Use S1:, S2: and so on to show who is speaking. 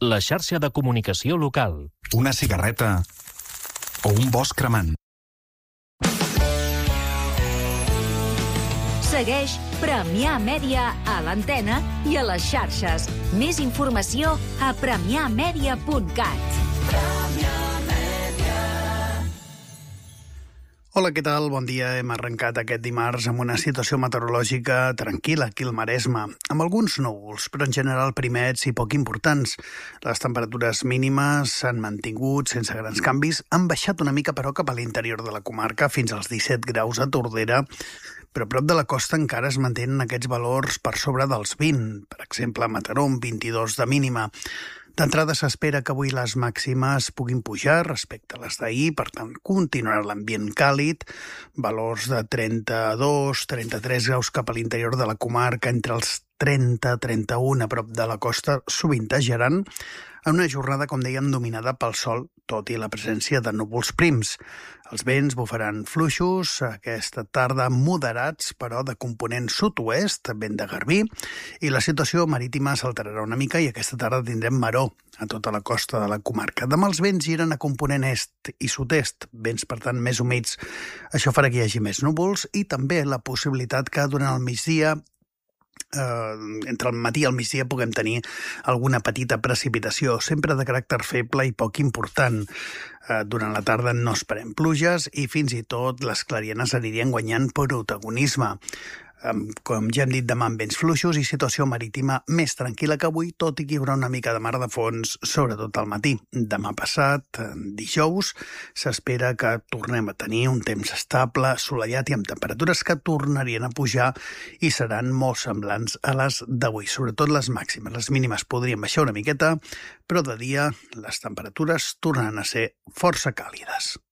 S1: la xarxa de comunicació local.
S2: Una cigarreta o un bosc cremant.
S3: Segueix Premià Mèdia a l'antena i a les xarxes. Més informació a premiamedia.cat.
S4: Hola, què tal? Bon dia. Hem arrencat aquest dimarts amb una situació meteorològica tranquil·la aquí al Maresme, amb alguns núvols, però en general primets i poc importants. Les temperatures mínimes s'han mantingut sense grans canvis, han baixat una mica però cap a l'interior de la comarca, fins als 17 graus a Tordera, però a prop de la costa encara es mantenen aquests valors per sobre dels 20. Per exemple, a Mataró, 22 de mínima. D'entrada s'espera que avui les màximes puguin pujar respecte a les d'ahir, per tant continuarà l'ambient càlid, valors de 32-33 graus cap a l'interior de la comarca, entre els 30-31 a prop de la costa, sovintejaran, en una jornada, com dèiem, dominada pel sol, tot i la presència de núvols prims. Els vents bufaran fluixos, aquesta tarda moderats, però de component sud-oest, vent de garbí, i la situació marítima s'alterarà una mica i aquesta tarda tindrem maró a tota la costa de la comarca. Demà els vents giren a component est i sud-est, vents, per tant, més humits. Això farà que hi hagi més núvols i també la possibilitat que durant el migdia entre el matí i el migdia puguem tenir alguna petita precipitació, sempre de caràcter feble i poc important. Durant la tarda no esperem pluges i fins i tot les clarianes anirien guanyant protagonisme. Com ja hem dit, demà amb vents fluixos i situació marítima més tranquil·la que avui, tot i que hi haurà una mica de mar de fons, sobretot al matí. Demà passat, dijous, s'espera que tornem a tenir un temps estable, assolellat i amb temperatures que tornarien a pujar i seran molt semblants a les d'avui, sobretot les màximes. Les mínimes podrien baixar una miqueta, però de dia les temperatures tornaran a ser força càlides.